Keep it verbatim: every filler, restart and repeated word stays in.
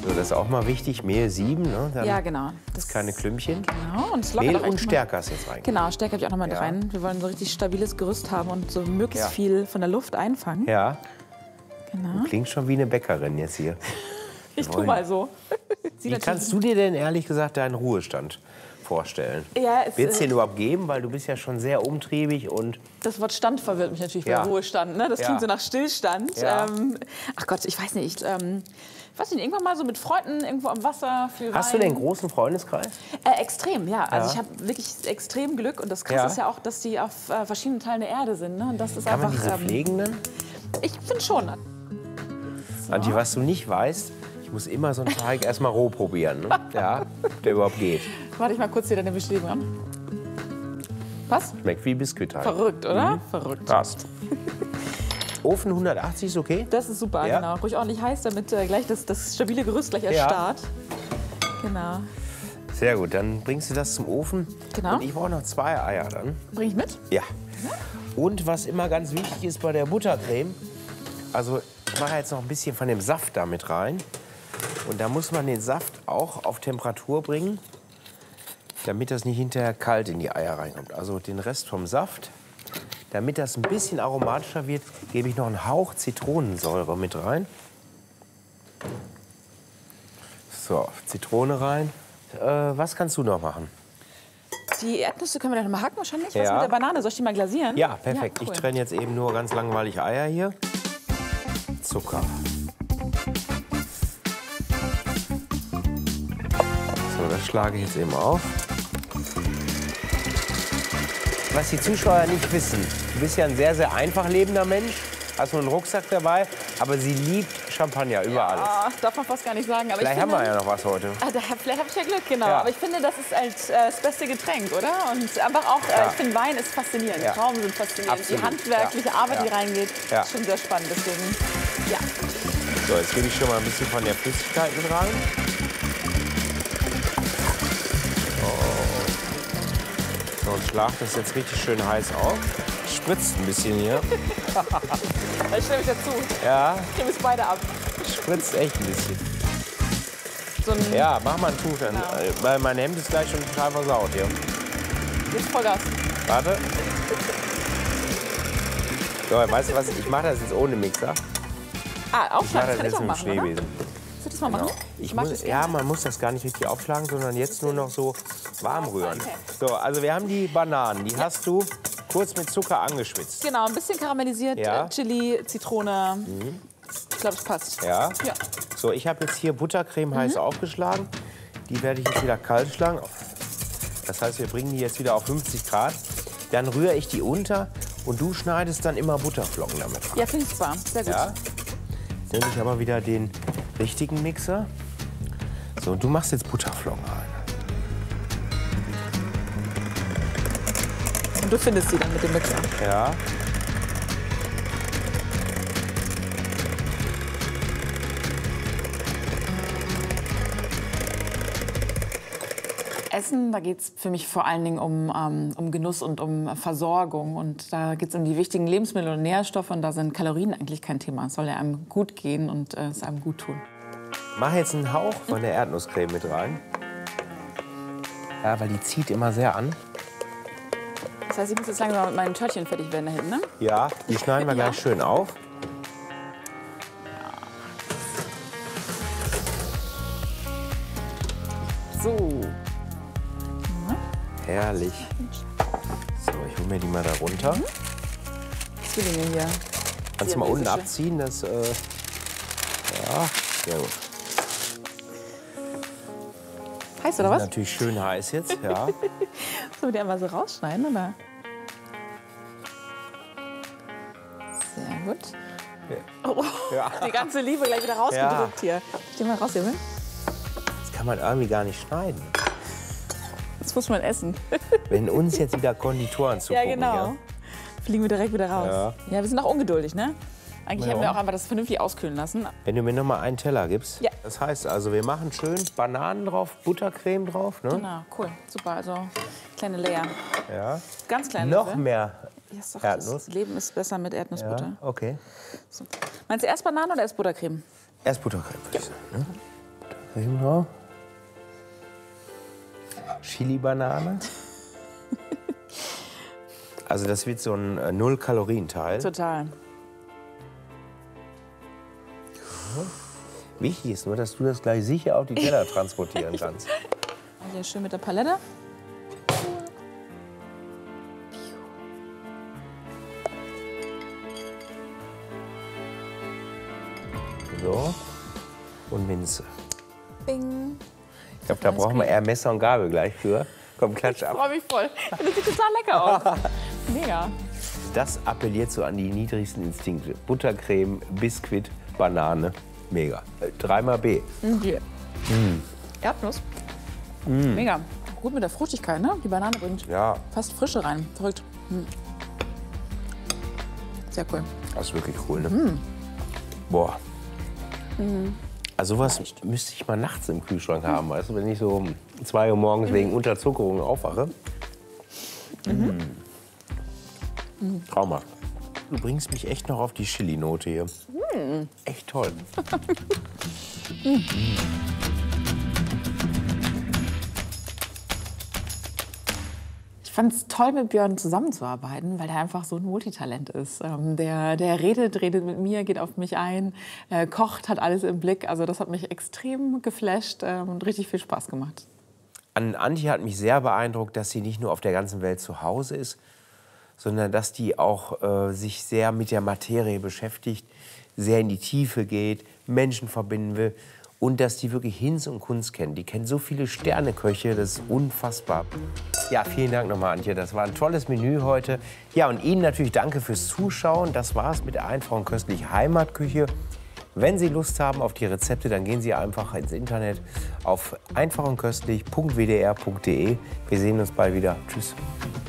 So, das ist auch mal wichtig. Mehl sieben, ne? Dann Ja, genau. Das keine Klümpchen. Genau. Und es lockert Mehl auch echt und Stärke hast du jetzt rein. Genau, Stärke habe ich auch noch mal Ja. rein. Wir wollen so ein richtig stabiles Gerüst haben und so möglichst Ja. viel von der Luft einfangen. Ja. Genau. Klingt schon wie eine Bäckerin jetzt hier. Ich tu mal so. Wie kannst du dir denn ehrlich gesagt deinen Ruhestand vorstellen? Ja, es, Wird es äh, den überhaupt geben? Weil du bist ja schon sehr umtriebig und... Das Wort Stand verwirrt mich natürlich Ja. bei Ruhestand. Ne? Das Ja. klingt so nach Stillstand. Ja. Ähm, ach Gott, ich weiß nicht. Ich, ähm, ich weiß nicht, irgendwann mal so mit Freunden irgendwo am Wasser, viel Hast du Wein. denn einen großen Freundeskreis? Äh, extrem, ja. Also Ja. ich habe wirklich extrem Glück. Und das Krasse Ja. ist ja auch, dass die auf äh, verschiedenen Teilen der Erde sind. Ne? Und das ist Kann man einfach. diese ähm, pflegen dann? Ich finde schon. Antje, was du nicht weißt, ich muss immer so einen Teig erstmal roh probieren, ne? Ja, ob der überhaupt geht. Warte ich mal kurz hier deine Beschreibung an. Was? Schmeckt wie Biskuitteig. Verrückt, oder? Mhm. Verrückt. Passt. Ofen hundertachtzig ist okay? Das ist super, Ja. genau. Ruhig ordentlich heiß, damit äh, gleich das, das stabile Gerüst gleich Ja. erstarrt. Genau. Sehr gut, dann bringst du das zum Ofen. Genau. Und ich brauche noch zwei Eier dann. Bring ich mit? Ja. Und was immer ganz wichtig ist bei der Buttercreme, also ich mache jetzt noch ein bisschen von dem Saft da mit rein. Und da muss man den Saft auch auf Temperatur bringen, damit das nicht hinterher kalt in die Eier reinkommt. Also den Rest vom Saft, damit das ein bisschen aromatischer wird, gebe ich noch einen Hauch Zitronensäure mit rein. So, Zitrone rein. Äh, was kannst du noch machen? Die Erdnüsse können wir dann noch mal hacken wahrscheinlich. Was Ja. mit der Banane? Soll ich die mal glasieren? Ja, perfekt. Ja, cool. Ich trenne jetzt eben nur ganz langweilig Eier hier. Zucker. So, das schlage ich jetzt eben auf. Was die Zuschauer nicht wissen, du bist ja ein sehr, sehr einfach lebender Mensch, hast nur einen Rucksack dabei, aber sie liebt Champagner über alles. Ah, darf man fast gar nicht sagen. Aber Vielleicht ich haben finde, wir ja noch was heute. Ah, da, vielleicht habe ich ja Glück, genau. Ja. Aber ich finde, das ist halt äh, das beste Getränk, oder? Und einfach auch, äh, Ja. ich finde, Wein ist faszinierend. Ja. Trauben sind faszinierend. Absolut. Die handwerkliche Ja. Arbeit, Ja. die reingeht, Ja. ist schon sehr spannend. Deswegen, ja. So, jetzt gebe ich schon mal ein bisschen von der Flüssigkeit mit rein. Oh. So, und schlag das jetzt richtig schön heiß auf. Spritzt ein bisschen hier. Ich stelle mich dazu. Ja, Ich nehme es beide ab. spritzt echt ein bisschen. So ein Ja, mach mal ein Tuch dann, Genau. äh, weil mein Hemd ist gleich schon total versaut hier. jetzt Vollgas. Warte. So, weißt du was, ich mache das jetzt ohne Mixer. Ah, Ich mache aufschlagen, das das kann ich jetzt auch mit dem machen, oder? Schneebesen. Soll ich das mal machen? Genau. Ich mag muss, das ja, gerne. man muss das gar nicht richtig aufschlagen, sondern jetzt nur noch so warm rühren. Okay. So, also wir haben die Bananen, die hast du kurz mit Zucker angeschwitzt. Genau, ein bisschen karamellisiert, Ja. äh, Chili, Zitrone. Ich glaube, es passt. Ja. Ja. So, ich habe jetzt hier Buttercreme heiß aufgeschlagen. Die werde ich jetzt wieder kalt schlagen. Das heißt, wir bringen die jetzt wieder auf fünfzig Grad. Dann rühre ich die unter und du schneidest dann immer Butterflocken damit rein. Ja, finde ich super. Sehr gut. Ja? Jetzt nehme ich aber wieder den richtigen Mixer. So, und du machst jetzt Butterflocken rein. Und du findest sie dann mit dem Mixer. Ja. Essen, da geht es für mich vor allen Dingen um, ähm, um Genuss und um Versorgung. Und da geht es um die wichtigen Lebensmittel und Nährstoffe. Und da sind Kalorien eigentlich kein Thema. Es soll ja einem gut gehen und äh, es einem gut tun. Mach jetzt einen Hauch von der Erdnusscreme mit rein. Ja, weil die zieht immer sehr an. Das heißt, ich muss jetzt langsam mit meinen Törtchen fertig werden da hinten, ne? Ja, die schneiden wir gleich schön auf. So. Herrlich. So, ich hole mir die mal da runter. Zwillinge hier. Kannst du mal unten Siamesische. abziehen? Das, äh, ja, sehr gut. Heiß oder was? Natürlich schön heiß jetzt, ja. Sollen wir die einmal so rausschneiden, oder? Sehr gut. Oh, Ja. die ganze Liebe gleich wieder rausgedrückt hier. Steh mal raus, Junge. Das kann man irgendwie gar nicht schneiden. Das muss man essen. Wenn uns jetzt wieder Konditoren zugucken. Ja, genau. Ja? Fliegen wir direkt wieder raus. Ja. Ja, wir sind auch ungeduldig, ne? Eigentlich Ja. hätten wir auch einfach das vernünftig auskühlen lassen. Wenn du mir noch mal einen Teller gibst. Ja. Das heißt also, wir machen schön Bananen drauf, Buttercreme drauf. Ne? Genau, cool. Super, also kleine Layer. Ja. Ganz kleine Noch Löffel. mehr Ja, ist doch, Erdnuss. Das Leben ist besser mit Erdnussbutter. Ja, okay. So. Meinst du erst Bananen oder erst Buttercreme? Erst Buttercreme, würde ich sagen. Ne? Genau. Chili-Banane. Also das wird so ein äh, Null-Kalorien-Teil. Total. Wichtig ist nur, dass du das gleich sicher auf die Teller transportieren kannst. Hier schön mit der Palette. So. Und Minze. Bing. Ich glaube, da brauchen wir eher Messer und Gabel gleich für. Komm, klatsch ab. Ich freue mich voll. Das sieht total lecker aus. Mega. Das appelliert so an die niedrigsten Instinkte. Buttercreme, Biskuit, Banane. Mega. Äh, Dreimal B. Okay. Mm. Erdnuss. Mm. Mega. Gut mit der Fruchtigkeit, ne? Die Banane bringt Ja. fast Frische rein. Verrückt. Mm. Sehr cool. Das ist wirklich cool, ne? Mm. Boah. Mm. Also sowas müsste ich mal nachts im Kühlschrank haben, weißt du, wenn ich so um zwei Uhr morgens wegen Unterzuckerung aufwache. Mm. Mm. Trauma. Du bringst mich echt noch auf die Chili-Note hier. Mm. Echt toll. mm. Ich fand es toll, mit Björn zusammenzuarbeiten, weil er einfach so ein Multitalent ist. Ähm, der, der redet, redet mit mir, geht auf mich ein, äh, kocht, hat alles im Blick. Also das hat mich extrem geflasht äh, und richtig viel Spaß gemacht. An Antje hat mich sehr beeindruckt, dass sie nicht nur auf der ganzen Welt zu Hause ist, sondern dass die auch äh, sich sehr mit der Materie beschäftigt, sehr in die Tiefe geht, Menschen verbinden will und dass die wirklich Hinz und Kunst kennt. Die kennt so viele Sterneköche, das ist unfassbar. Ja, vielen Dank nochmal, Antje. Das war ein tolles Menü heute. Ja, und Ihnen natürlich danke fürs Zuschauen. Das war's mit der einfachen köstlichen Heimatküche. Wenn Sie Lust haben auf die Rezepte, dann gehen Sie einfach ins Internet auf einfach und köstlich punkt w d r punkt d e. Wir sehen uns bald wieder. Tschüss.